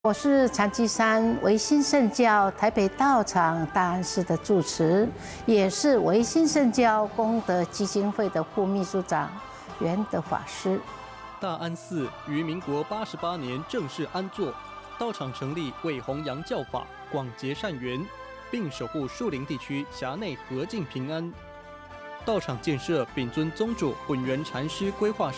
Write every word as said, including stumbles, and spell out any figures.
我是长基山维新圣教台北道场大安寺的住持，也是维新圣教功德基金会的副秘书长圆德法师。 大安寺于民国八十八年正式安座，道场成立为弘扬教法、广结善缘，并守护树林地区辖内和静平安。道场建设并遵宗主混元禅师规划